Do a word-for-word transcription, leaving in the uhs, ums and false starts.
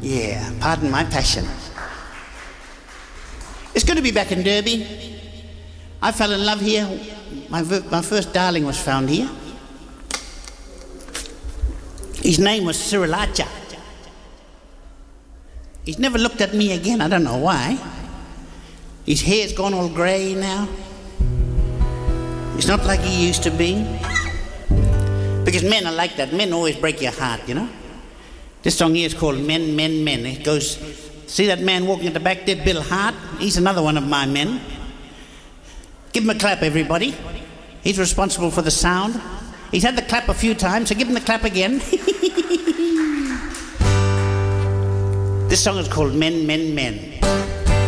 Yeah, pardon my passion. It's good to be back in Derby. I fell in love here. My, my first darling was found here. His name was Sriracha. He's never looked at me again, I don't know why. His hair's gone all grey now. He's not like he used to be. Because men are like that. Men always break your heart, you know. This song here is called Men, Men, Men. It goes, see that man walking at the back there, Bill Hart? He's another one of my men. Give him a clap, everybody. He's responsible for the sound. He's had the clap a few times, so give him the clap again. This song is called Men, Men, Men.